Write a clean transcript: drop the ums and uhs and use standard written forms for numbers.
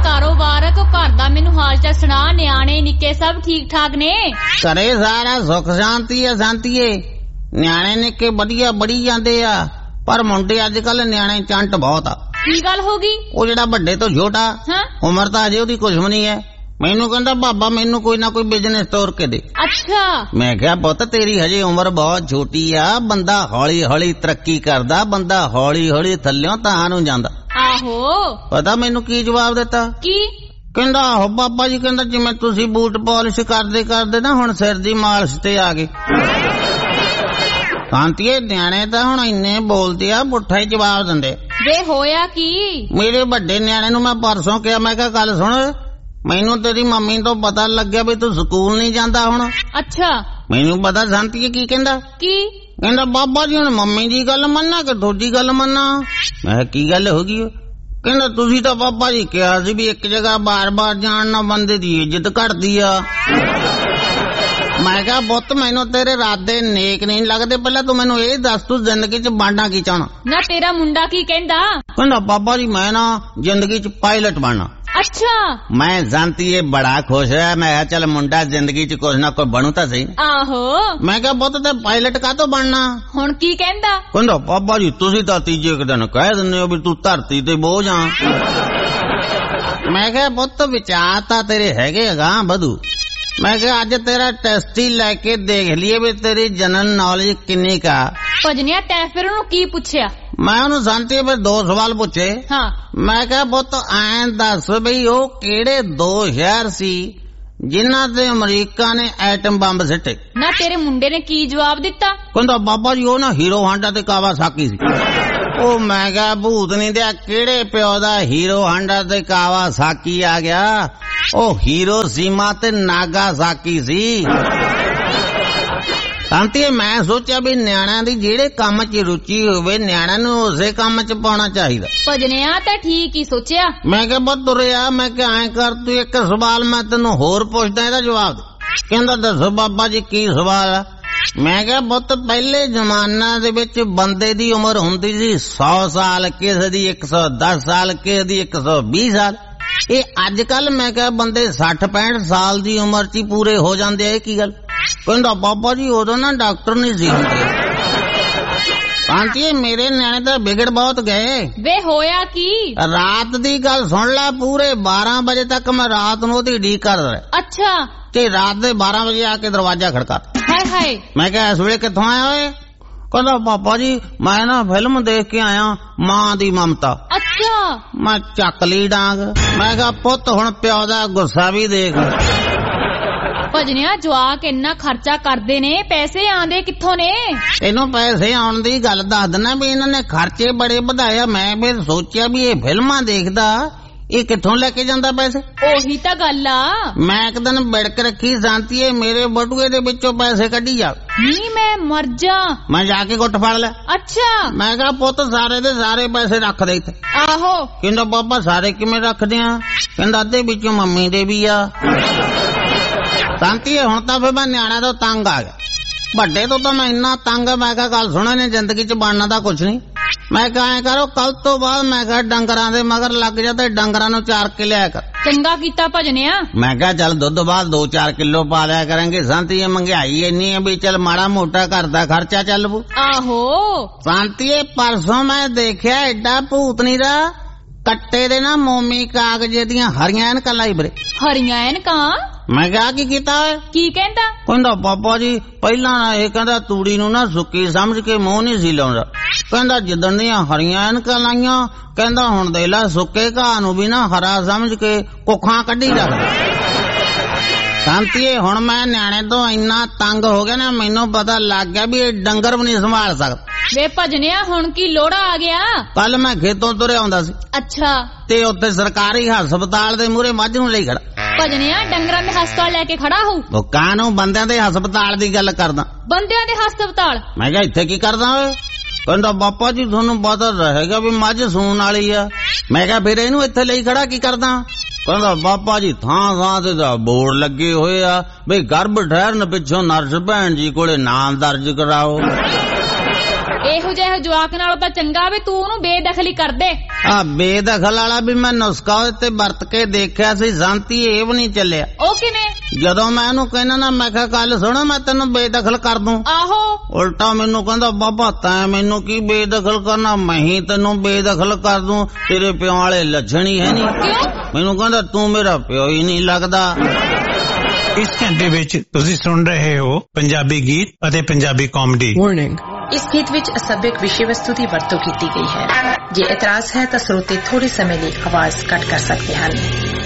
कारोबार है तो घर दा मैनू हाल चाल सुना। न्याणे निक्के सब ठीक ठाक ने? घरे सारा सुख शांति है शांतिए। न्याणे निक्के बढ़िया बढ़ी जाते आ, पर मुंडे अजकल न्याणे चंट बहुत आ। की गल हो गई? वो जेड़ा बड़े तो छोटा उम्र तो अजे ओदी कुछ भी नहीं है। मैनू कहंदा बाबा मैनू कोई ना कोई बिजनेस तोड़ के दे। अच्छा। मैं क्या पुत्त तेरी हजे उम्र बहुत छोटी आ, बंदा हौली हौली तरक्की करदा, बंदा हौली हौली थल्लियों तां नूं जांदा। आहो पता मैनू की जवाब दिता? की कहंदा आहो बाबा जी, कहंदा जिवें तुसीं बूट पॉलिश करदे करदे ना हुण सिर दी मालिश ते आ गए। कांतिए न्याणे तां हुण इन्ने बोलदे आ, पुट्ठा ही जवाब दिंदे। वे होया की? मेरे बड़े न्याणे नूं मैं परसों कहा, मैं कहा गल सुन, मैनू तेरी मम्मी तो पता लग गया भी तू स्कूल नहीं जाता हुण। अच्छा। मैनू पता शांति की कहंदा? की कहंदा बाबा जी हुण मम्मी दी गल मन्ना कि थोड़ी गल मन्ना? मैं की गल हो गई? कहंदा तुसीं तां बाबा जी कहा सी भी एक जगह बार बार जाण नाल बंदे दी इज्जत घटदी आ। मैं कहा पुत्त मैनू तेरे इरादे नेक नहीं लगदे, पहले तू मैनू ये दस तू जिंदगी च बनना की चाहना? ना तेरा मुंडा की कहंदा? कहंदा बाबा जी मैं ना जिंदगी च पायलट बनना। अच्छा। मैं जानती है बड़ा खुश है। मैं चल मुंडा जिंदगी च कुछ ना कुछ बनू तो सही। आहो। मैं क्या पुत्त ते पायलट का तो बनना? हुण की कहंदा? कहंदा बाबा जी तुसीं तां तीजे दिन कह दिंदे हो भी तू धरती ते बोझ आ। मैं क्या पुत्त विचार तां तेरे हैगे अगां बधू। मैं क्या अज तेरा टेस्ट ही लैके देख लिए भी तेरी जनरल नॉलेज किन्नी का। भजनिया तै फिर उन्होंने की पूछया? मैं उन्होंने शांति पर 2 सवाल पूछे। हाँ। मैं क्या पुत्त ऐं दस बई ओ केड़े 2 शहर सी जिन्हां ते अमरीका ने एटम बंब सिੱਟੇ? ना तेरे मुंडे ने की जवाब दिता? कहंदा बाबा जी ओ ना हीरो हांडा ते कावासाकी सी। ओ मैं क्या भूत नहीं दिया केड़े प्यो दा हीरो हांडा ते कावासाकी आ गया? ओ हीरो सीमा ते नागासाकी सी। शांति मैं सोचा भी न्याणा दी जेड़े काम च रुचि होवे न्याणा नूं उसे काम च पाउणा चाहिदा। भजनिया तां ठीक ही सोचिया। मैं क्या बहुत तुरिया। मैं क्या ऐ कर तू एक सवाल मैं तेनू होर पुछदा इहदा जवाब दे। कहंदा दसो बाबा जी की सवाल है? मैं क्या बहुत पहले जमाना दे विच बंदे दी उम्र हुंदी सी 100 साल, किसे दी 110 साल, किसे दी 120 साल। ये अजकल मैं क्या बंदे 60-65 साल दी उम्र च पूरे हो जांदे आ। की गल? कहंदा बाबा जी उदों ना डॉक्टर नहीं सी हुंदे। कांतिए मेरे न्याणे तो बिगड़ बहुत गए। वे होया की? रात दी गल सुन ला, पूरे 12 बजे तक मैं रात नूं ओदी उडीक कर रहा। अच्छा। ते रात दे 12 बजे आके दरवाजा खड़का। हाय हाय। मैं क्या इस वेले कित्थों आया होए? कहंदा बाबा जी मैं ना फिल्म देख के आया मां दी ममता। अच्छा। मैं चक ली डांग। मैं कहा पुत्त हुण प्यो दा गुस्सा भी देख। भजनिया जवाक इन्ना खर्चा करदे ने, पैसे आंदे कित्थों ने? इन्हों पैसे आउण दी गल दस देना भी इन्हां ने खर्चे बड़े वधाए। मैं फिर सोचिया भी ये फिल्मां देखदा ये कित्थों लेके जांदा पैसे? ओही तां गल आ। मैं एक दिन बिड़क रखी शांति है मेरे बटुए दे विचों पैसे कढी जा। नहीं मैं मर जा। मैं जाके गुੱਟ फड़ लिया। अच्छा। मैं कहा पुत्त सारे दे सारे पैसे रख दे इत्थे। आहो। कहंदा बाबा सारे किवें रखदे आ? कहंदा अद्धे विचों मम्मी दे भी आ। शांति है हुण तां फिर मैं न्याणा तो तंग आ गया। बड़े तो मैं इन्ना तंग। मैं कहा गल सुनो ने जिंदगी च बनना दा कुछ नहीं। मैं कहा करो कल तो बाद मैं कहा डंगरां दे मगर लग जा ते डंगरां नूं चार के लिया कर। चंगा कीता भजनिया। मैं कहा चल दुध बाद 2-4 किलो पा लिया करेंगे। शांति है महंगाई इन्नी है भी चल माड़ा मोटा घर दा खर्चा चल पू। आहो। शांति है परसों मैं देखिया एडा भूतनी दा कट्टे दे ना मोमी कागजे दियां हरियां ऐनकां लाई बरे। हरियां ऐनकां? मैं क्या की कीता है? की कहंदा? कहंदा बाबा जी पहला ना ये कहंदा तूड़ी नूं ना सुक्की समझ के मुंह नहीं सी लाउंदा। कहंदा जिद्दण दियां हरियां ऐनकां लाइयां कहंदा हुण दे ला सुक्के घाह नूं भी ना हरा समझ के कुखां कढी रखदा। शांति हुण मैं न्याणे तो इन्ना तंग हो गया ना मैनू पता लग गया भी डंगर भी नहीं संभाल सकदा। वे भजनिया हुण की लोड़ा आ गया? कल मैं खेतों तुरिया आउंदा सी। अच्छा। ते उत्ते सरकारी हस्पताल दे मूहरे मੱਝ नूं ਲਈ खड़ा। भजनिया डंगरां दे हस्पताल लेके खड़ा हो? ओ कानू बंदियां दे हस्पताल दी गल करदा। बंदियां दे हस्पताल? मैं क्या इत्थे की करदा ओए? कहंदा बापा जी तुहानू पता रहेगा भी मੱਝ सूण वाली आ। मैं क्या फिर इहनू इत्थे ਲਈ खड़ा की करदा? कहंदा बापा जी थां ते बोर्ड लगे होए आ बई गर्भ ठहरन पिछों नर्स भैन जी कोले नाम दर्ज कराओ। ਇਹੋ ਜਿਹੇ ਜਵਾਕ ਨਾਲੋਂ ਤਾਂ ਚੰਗਾ ਵੀ ਤੂੰ ਉਹਨੂੰ ਬੇਦਖਲੀ ਕਰ ਦੇ। ਆ ਬੇਦਖਲ ਵਾਲਾ ਵੀ ਮੈਂ ਨੁਸਖਾ ਤੇ ਵਰਤ ਕੇ ਦੇਖਿਆ ਸੀ ਸ਼ਾਂਤੀ, ਇਹ ਵੀ ਨਹੀਂ ਚੱਲਿਆ। ਉਹ ਕਿਵੇਂ? ਜਦੋਂ ਮੈਂ ਉਹਨੂੰ ਕਹਿਣਾ ਨਾ ਮੈਂ ਕਿਹਾ ਗੱਲ ਸੁਣ ਮੈਂ ਤੈਨੂੰ ਬੇਦਖਲ ਕਰ ਦੂੰ, ਆਹੋ ਉਲਟਾ ਮੈਨੂੰ ਕਹਿੰਦਾ ਬਾਬਾ ਤੈਂ ਮੈਨੂੰ ਕੀ ਬੇਦਖਲ ਕਰਨਾ, ਮੈਂ ਹੀ ਤੈਨੂੰ ਬੇਦਖਲ ਕਰ ਦੂੰ, ਤੇਰੇ ਪਿਓ ਵਾਲੇ ਲੱਛਣ ਹੀ ਹੈ ਨਹੀਂ। ਮੈਨੂੰ ਕਹਿੰਦਾ ਤੂੰ ਮੇਰਾ ਪਿਓ ਹੀ ਨਹੀਂ ਲੱਗਦਾ। ਇਸ ਘੰਟੇ ਵਿੱਚ ਤੁਸੀਂ ਸੁਣ ਰਹੇ ਹੋ ਪੰਜਾਬੀ ਗੀਤ ਅਤੇ ਪੰਜਾਬੀ ਕਾਮੇਡੀ। ਵਾਰਨਿੰਗ, ਇਸ ਗੀਤ ਵਿੱਚ ਅਸਭਿਅਕ ਵਿਸ਼ੇ ਵਸਤੂ ਦੀ ਵਰਤੋਂ ਕੀਤੀ ਗਈ ਹੈ। ਜੇ ਇਤਰਾਜ਼ ਹੈ ਤਾਂ ਸਰੋਤੇ ਥੋੜੇ ਸਮੇਂ ਲਈ ਆਵਾਜ਼ ਕੱਟ ਕਰ ਸਕਦੇ ਹਨ।